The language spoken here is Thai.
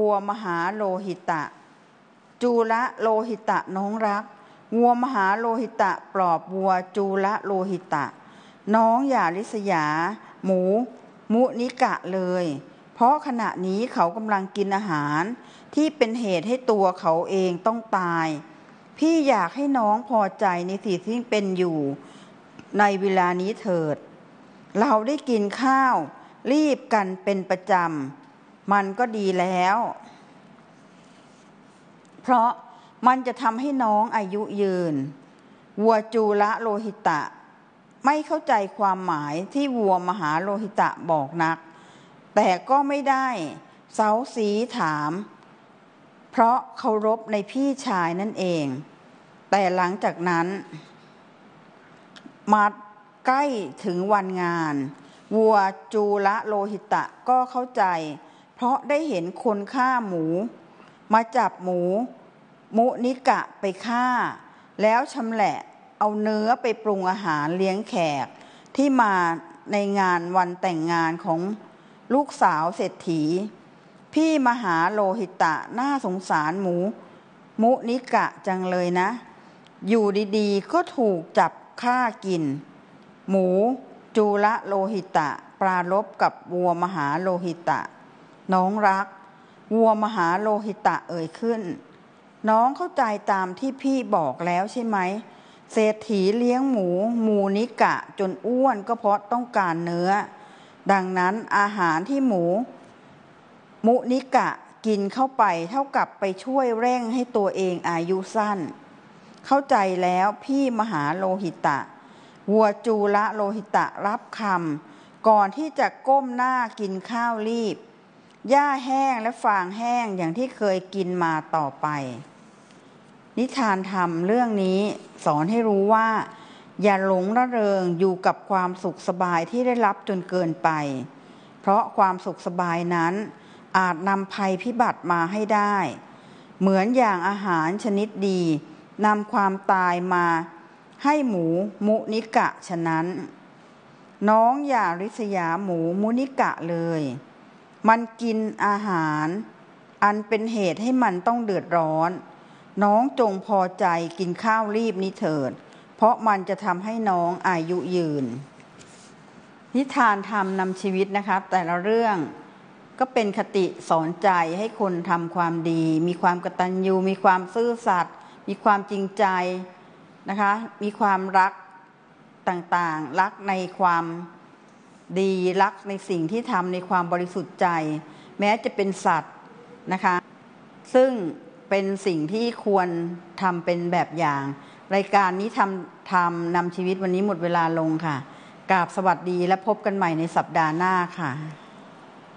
วัวมหาโลหิตะจูละโลหิตะน้องรักวัวมหาโลหิตะปลอบวัวจูละโลหิตะน้องอย่าริษยาหมูมุนิกะเลยเพราะขณะนี้เขากำลังกินอาหารที่เป็นเหตุให้ตัวเขาเองต้องตายพี่อยากให้น้องพอใจในสิ่งที่เป็นอยู่ในเวลานี้เถิดเราได้กินข้าวรีบกันเป็นประจำมันก็ดีแล้วเพราะมันจะทำให้น้องอายุยืนวัวจูละโลหิตะไม่เข้าใจความหมายที่วัวมหาโลหิตะบอกนักแต่ก็ไม่ได้เซ้าซีถามเพราะเคารพในพี่ชายนั่นเองแต่หลังจากนั้นมาใกล้ถึงวันงานวัวจูละโลหิตะก็เข้าใจเพราะได้เห็นคนฆ่าหมูมาจับหมูมุนิกะไปฆ่าแล้วชำแหละเอาเนื้อไปปรุงอาหารเลี้ยงแขกที่มาในงานวันแต่งงานของลูกสาวเศรษฐีพี่มหาโลหิตะน่าสงสารหมูมุนิกะจังเลยนะอยู่ดีๆก็ถูกจับฆ่ากินหมูจูละโลหิตะปรารภกับวัวมหาโลหิตะน้องรักวัวมหาโลหิตะเอ่ยขึ้นน้องเข้าใจตามที่พี่บอกแล้วใช่ไหมเศรษฐีเลี้ยงหมูมูนิกะจนอ้วนก็เพราะต้องการเนื้อดังนั้นอาหารที่หมูมุนิกะกินเข้าไปเท่ากับไปช่วยเร่งให้ตัวเองอายุสั้นเข้าใจแล้วพี่มหาโลหิตะวัวจูละโลหิตะรับคำก่อนที่จะก้มหน้ากินข้าวรีบหญ้าแห้งและฟางแห้งอย่างที่เคยกินมาต่อไปนิทานธรรมเรื่องนี้สอนให้รู้ว่าอย่าหลงระเริงอยู่กับความสุขสบายที่ได้รับจนเกินไปเพราะความสุขสบายนั้นอาจนำภัยพิบัติมาให้ได้เหมือนอย่างอาหารชนิดดีนำความตายมาให้หมูมุนิกะฉะนั้นน้องอย่าริษยาหมูมุนิกะเลยมันกินอาหารอันเป็นเหตุให้มันต้องเดือดร้อนน้องจงพอใจกินข้าวรีบนี้เถิดเพราะมันจะทำให้น้องอายุยืนนิทานธรรมนำชีวิตนะคะแต่ละเรื่องก็เป็นคติสอนใจให้คนทำความดีมีความกตัญญูมีความซื่อสัตย์มีความจริงใจนะคะมีความรักต่างๆรักในความดีรักในสิ่งที่ทำในความบริสุทธิ์ใจแม้จะเป็นสัตว์นะคะซึ่งเป็นสิ่งที่ควรทำเป็นแบบอย่างรายการนี้ทำนำชีวิตวันนี้หมดเวลาลงค่ะกราบสวัสดีและพบกันใหม่ในสัปดาห์หน้าค่ะ